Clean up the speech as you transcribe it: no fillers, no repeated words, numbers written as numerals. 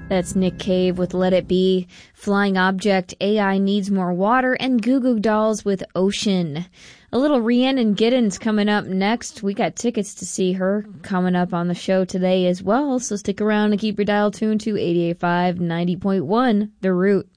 That's Nick Cave with Let It Be, Flying Object, AI Needs More Water, and Goo Goo Dolls with Ocean. A little Rhiannon Giddens coming up next. We got tickets to see her coming up on the show today as well, so stick around and keep your dial tuned to 88.5, 90.1, The Root.